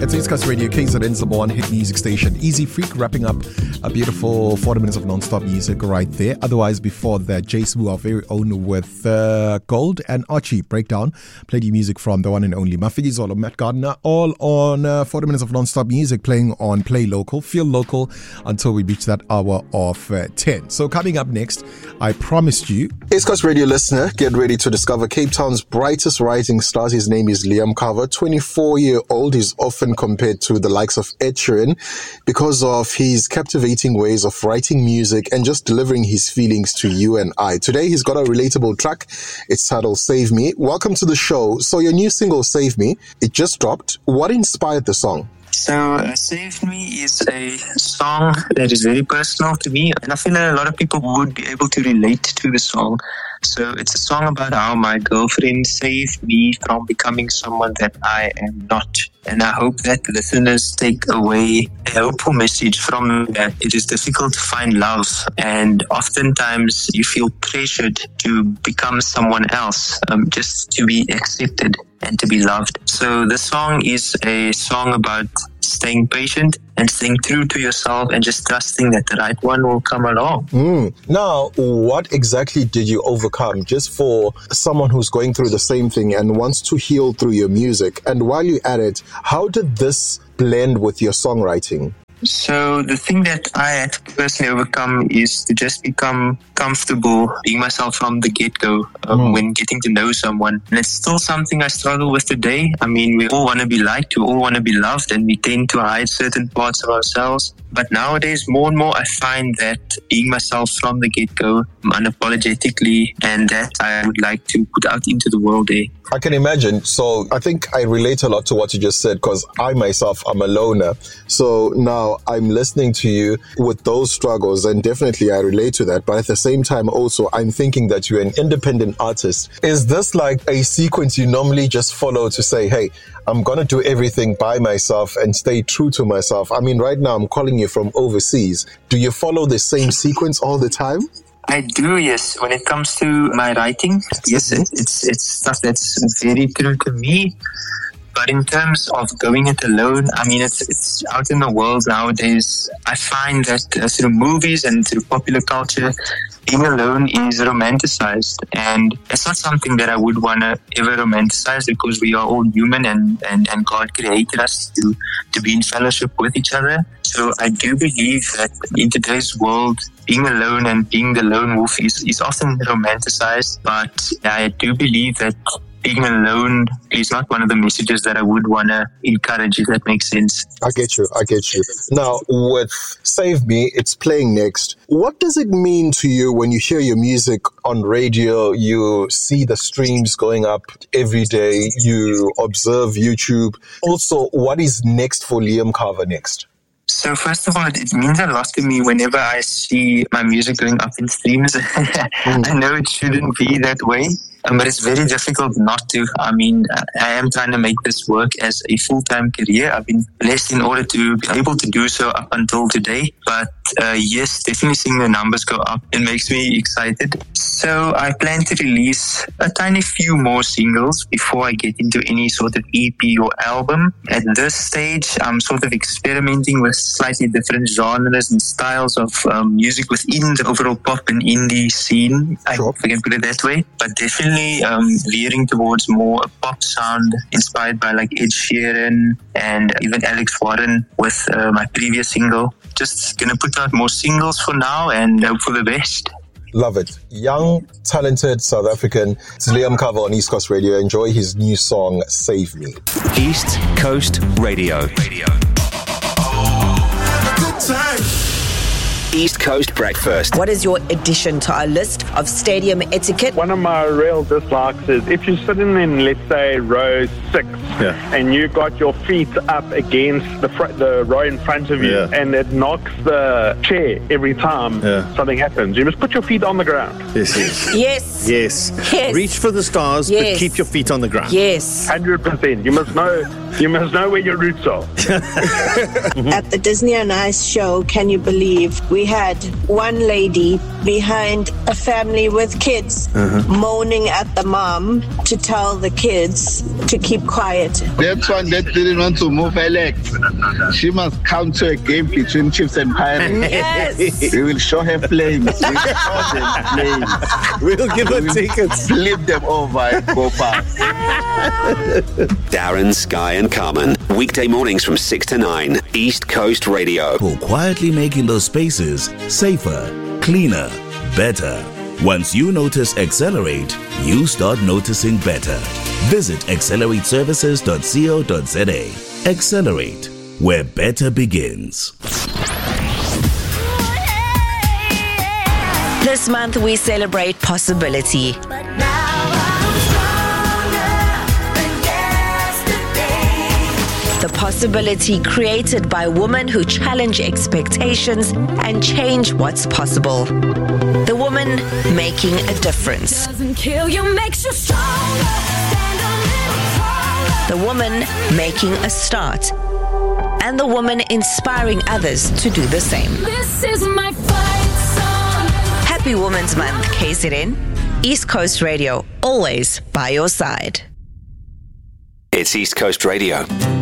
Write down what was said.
It's East Coast Radio, KZN's number one hit music station. Easy Freak wrapping up a beautiful 40 minutes of non-stop music right there. Otherwise, before that, Jason Wu, our very own, with Gold and Archie Breakdown. Played you music from the one and only Mafiki Zolo, Matt Gardner, all on 40 minutes of non-stop music playing on Play Local, Feel Local, until we reach that hour of 10. So coming up next, I promised you. East Coast Radio listener, get ready to discover Cape Town's brightest rising stars. His name is Liam Carver, 24-year-old. He's often compared to the likes of Ed Sheeran because of his captivating ways of writing music and just delivering his feelings to you and I. Today, he's got a relatable track. It's titled Save Me. Welcome to the show. So your new single, Save Me, it just dropped. What inspired the song? So, Save Me is a song that is very personal to me, and I feel that a lot of people would be able to relate to the song. So, it's a song about how my girlfriend saved me from becoming someone that I am not. And I hope that listeners take away a hopeful message from that. It is difficult to find love, and oftentimes you feel pressured to become someone else, just to be accepted and to be loved. So the song is a song about staying patient and staying true to yourself and just trusting that the right one will come along. Now, what exactly did you overcome, just for someone who's going through the same thing and wants to heal through your music? And while you're at it, how did this blend with your songwriting? So the thing that I had to personally overcome is to just become comfortable being myself from the get-go when getting to know someone. And it's still something I struggle with today. I mean, we all want to be liked, we all want to be loved, and we tend to hide certain parts of ourselves. But nowadays, more and more, I find that being myself from the get-go, unapologetically, and that I would like to put out into the world there. I can imagine. So I think I relate a lot to what you just said, because I myself am a loner. So now I'm listening to you with those struggles, and definitely I relate to that. But at the same time, also, I'm thinking that you're an independent artist. Is this like a sequence you normally just follow to say, hey, I'm going to do everything by myself and stay true to myself? I mean, right now I'm calling you from overseas. Do you follow the same sequence all the time? I do, yes. When it comes to my writing, yes, it's stuff that's very true to me. But in terms of going it alone, I mean, it's out in the world nowadays. I find that through movies and through popular culture, being alone is romanticized. And it's not something that I would want to ever romanticize, because we are all human and God created us to be in fellowship with each other. So I do believe that in today's world, being alone and being the lone wolf is often romanticized. But I do believe that being alone is not one of the messages that I would want to encourage, if that makes sense. I get you. Now, with Save Me, it's playing next. What does it mean to you when you hear your music on radio, you see the streams going up every day, you observe YouTube? Also, what is next for Liam Carver next? So first of all, it means a lot to me whenever I see my music going up in streams. I know it shouldn't be that way, but it's very difficult not to. I mean, I am trying to make this work as a full-time career. I've been blessed in order to be able to do so up until today. But yes, definitely seeing the numbers go up, it makes me excited. So I plan to release a tiny few more singles before I get into any sort of EP or album. At this stage, I'm sort of experimenting with slightly different genres and styles of music within the overall pop and indie scene, Sure. if I can put it that way. But definitely veering towards more a pop sound inspired by like Ed Sheeran and even Alex Warren with my previous single. Just gonna put out more singles for now and hope for the best. Love it. Young, talented South African. It's Liam Carver on East Coast Radio. Enjoy his new song, Save Me. East Coast Radio. Good time. East Coast Breakfast. What is your addition to our list of stadium etiquette? One of my real dislikes is if you're sitting in, let's say, row 6, and you got your feet up against the row in front of you, and it knocks the chair every time something happens. You must put your feet on the ground. Yes. Reach for the stars, but keep your feet on the ground. Yes. 100%. You must know where your roots are. At the Disney on Ice show, can you believe, we had one lady behind a family with kids moaning at the mom to tell the kids to keep quiet better. That one that didn't want to move Alex, she must come to a game between Chiefs and Pirates. Yes. We will show her flames. We will show them flames. We'll give her tickets. Flip them over and go past. Darren, Sky and Carmen. Weekday mornings from 6 to 9. East Coast Radio. For quietly making those spaces safer, cleaner, better. Once you notice Accelerate, you start noticing better. Visit accelerateservices.co.za. Accelerate, where better begins. This month we celebrate possibility. The possibility created by women who challenge expectations and change what's possible. The woman making a difference. Doesn't kill you, makes you stronger. Stand a little taller. The woman making a start. And the woman inspiring others to do the same. This is my fight song. Happy Women's Month, KZN. East Coast Radio, always by your side. It's East Coast Radio.